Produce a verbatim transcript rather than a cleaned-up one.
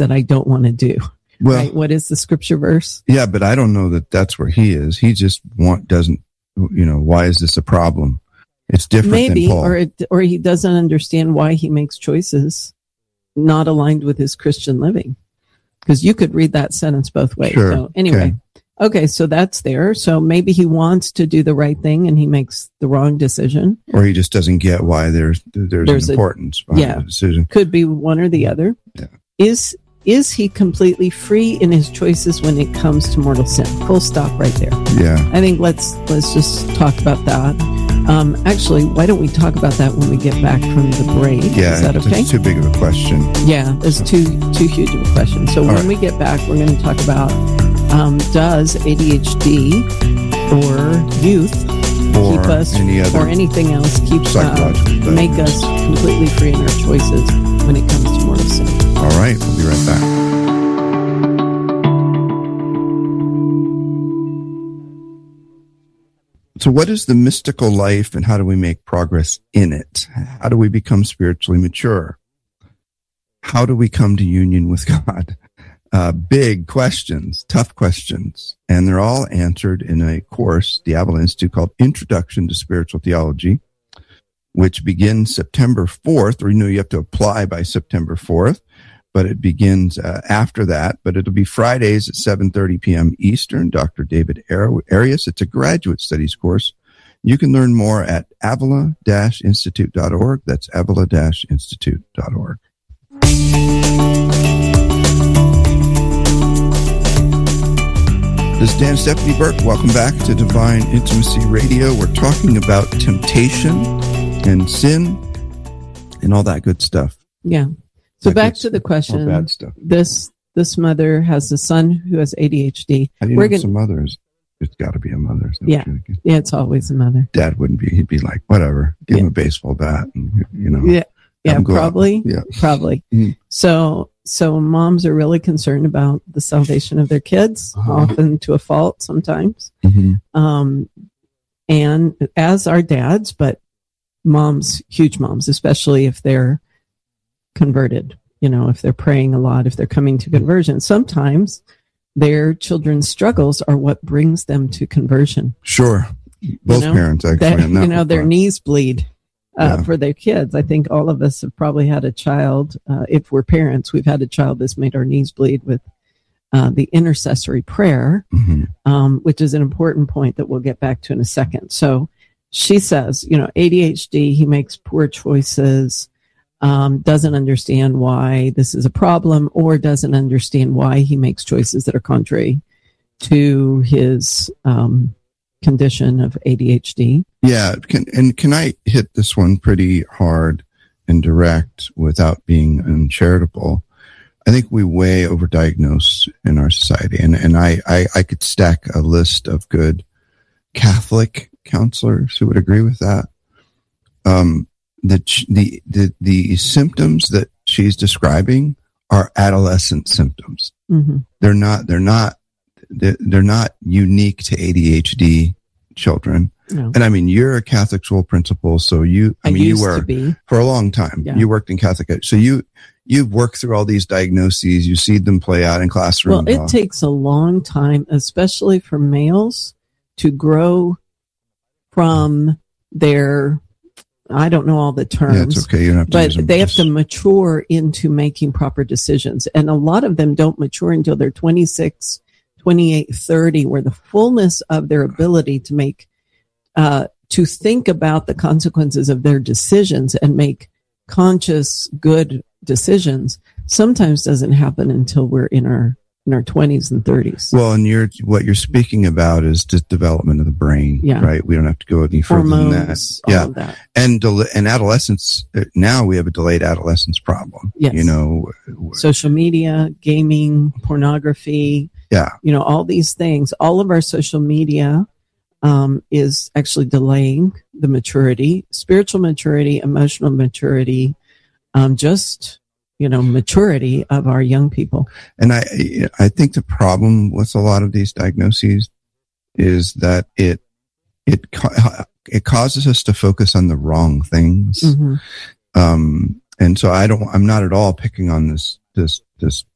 that I don't want to do. Well, right? What is the scripture verse? Yeah, but I don't know that that's where he is. He just want, doesn't, you know, why is this a problem? It's different Maybe, than Paul. or it, or he doesn't understand why he makes choices not aligned with his Christian living. Because you could read that sentence both ways. Sure. So anyway, okay. okay, so that's there. So maybe he wants to do the right thing and he makes the wrong decision. Or he just doesn't get why there's there's, there's an importance behind yeah, the decision. Could be one or the other. Yeah. Is is he completely free in his choices when it comes to mortal sin? Full stop right there. Yeah. I think let's let's just talk about that. Um, actually, why don't we talk about that when we get back from the break? Yeah, is that okay? It's too big of a question. Yeah, it's too too huge of a question. So All when right. we get back, we're going to talk about um, does A D H D or youth Or keep us any other or anything else keep uh, psychological make diagnosis. us completely free in our choices when it comes to mortal sin. All right, we'll be right back. So what is the mystical life and how do we make progress in it? How do we become spiritually mature? How do we come to union with God? Uh, big questions, tough questions, and they're all answered in a course the Avila Institute called Introduction to Spiritual Theology, which begins September fourth, or you know you have to apply by September fourth, but it begins uh, after that. But it'll be Fridays at seven thirty p.m. Eastern. Doctor David Arias. It's a graduate studies course. You can learn more at avila dash institute dot org. That's avila dash institute dot org. This is Dan Stephanie Burke. Welcome back to Divine Intimacy Radio. We're talking about temptation and sin and all that good stuff. Yeah. So That back good to the stuff, question. or bad stuff. This this mother has a son who has A D H D. How do you We're know it's a gonna- mother? It's- It's got to be a mother. Is that Yeah. what you're thinking? Yeah, it's always a mother. Dad wouldn't be. He'd be like, whatever. Give Yeah. him a baseball bat, and you know. Yeah. Yeah, I'm glad. probably. Yeah. Probably. Mhm. So, so moms are really concerned about the salvation of their kids, Uh-huh. often to a fault sometimes. Mm-hmm. Um, and as are dads, but moms, huge moms, especially if they're converted, you know, if they're praying a lot, if they're coming to conversion, sometimes their children's struggles are what brings them to conversion. Sure. Both You know, parents, actually. That, on that you know, their regard. knees bleed uh, Yeah. for their kids. I think all of us have probably had a child. Uh, if we're parents, we've had a child that's made our knees bleed with uh, the intercessory prayer, Mhm. um, which is an important point that we'll get back to in a second. So she says, you know, A D H D, he makes poor choices, um, doesn't understand why this is a problem, or doesn't understand why he makes choices that are contrary to his um, condition of A D H D. Yeah. Can, and can I hit this one pretty hard and direct without being uncharitable? I think we way overdiagnose in our society. And, and I, I, I could stack a list of good Catholic counselors who would agree with that. Um, the, the, the, the symptoms that she's describing are adolescent symptoms. Mm-hmm. They're not, they're not, they're, they're not unique to A D H D children. No. And I mean, you're a Catholic school principal, so you, I, I mean, you used were to be. for a long time. Yeah. You worked in Catholic, so you, you've worked through all these diagnoses. You see them play out in classrooms. Well, it takes a long time, especially for males, to grow from their, I don't know all the terms. Yeah, it's okay. You don't have to use But them. they have Just- to mature into making proper decisions. And a lot of them don't mature until they're twenty-six, twenty-eight, thirty, where the fullness of their ability to make, uh, to think about the consequences of their decisions and make conscious, good decisions sometimes doesn't happen until we're in our, in our twenties and thirties. Well, and you're, what you're speaking about is just development of the brain, Yeah. right? We don't have to go any further than that. Hormones, all Yeah. of that. And, del- and adolescence, uh, now we have a delayed adolescence problem. Yes. You know, Social media, gaming, pornography, yeah. you know, all these things, all of our social media um, is actually delaying the maturity, spiritual maturity, emotional maturity, um, just, you know, maturity of our young people. And I, I think the problem with a lot of these diagnoses is that it, it, ca- it causes us to focus on the wrong things. Mm-hmm. Um, and so I don't, I'm not at all picking on this, this, this